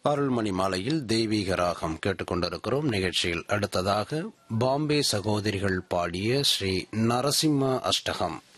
அருள்மணி மாலையில் தெய்வீக ராகம் கேட்டுக்கொண்டிருக்கிறோம். நிகழ்ச்சியில் அடுத்ததாக பாம்பே சகோதரிகள் பாடிய ஸ்ரீ நரசிம்ம அஷ்டகம்.